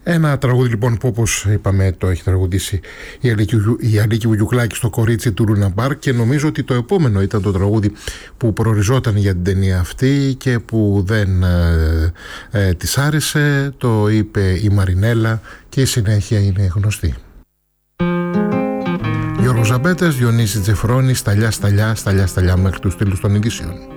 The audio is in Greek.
Ένα τραγούδι λοιπόν που, όπως είπαμε, το έχει τραγουδήσει η Αλίκη Βουγιουκλάκη στο Κορίτσι του Λούνα Πάρκ, και νομίζω ότι το επόμενο ήταν το τραγούδι που προοριζόταν για την ταινία αυτή και που δεν της άρεσε. Το είπε η Μαρινέλα και η συνέχεια είναι γνωστή. Γιώργος Ζαμπέτας, Διονύσης Τζεφρώνης, σταλιά σταλιά, σταλιά σταλιά μέχρι τους στήλους των ειδήσεων.